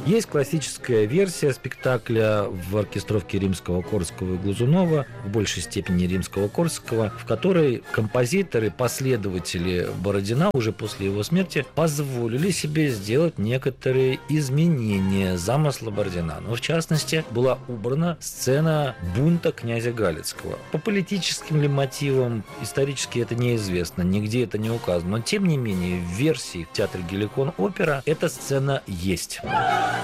Есть классическая версия спектакля в оркестровке Римского-Корсакова и Глазунова, в большей степени Римского-Корсакова, в которой композиторы, последователи Бородина уже после его смерти позволили себе сделать некоторые изменения замысла Бородина. Но, в частности, была убрана сцена бунта князя Галицкого. По политическим ли мотивам исторически это неизвестно, нигде это не указано. Но, тем не менее, в версии в театре Геликон опера эта сцена есть.